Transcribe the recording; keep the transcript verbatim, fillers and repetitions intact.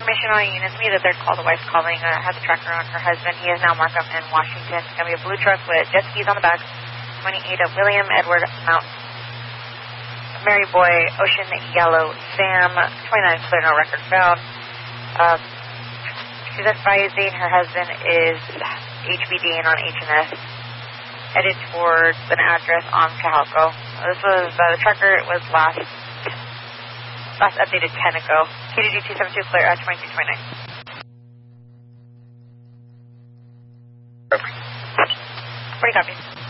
Information on units me that third call, the wife's calling, uh, has a tracker on her husband. He is now marked up in Washington. It's going to be a blue truck with jet skis on the back. twenty-eight of William Edward Mount Mary Boy, Ocean Yellow Sam, twenty-nine clear, no record found. Um, she's advising her husband is H B D and on H and S, headed towards an address on Cajalco. This was, uh, the trucker was last last updated ten ago. K D G two seven two clear at twenty-two twenty-nine. Pretty copy.